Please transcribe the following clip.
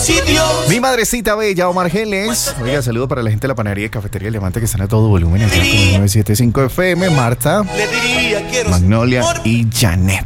Si Dios Mi madrecita bella, Omar Geles. Oiga, saludo para la gente de la panadería y cafetería Levante que están a todo volumen. Aquí con el 975 FM, Marta, le diría quiero Magnolia ser y Janet.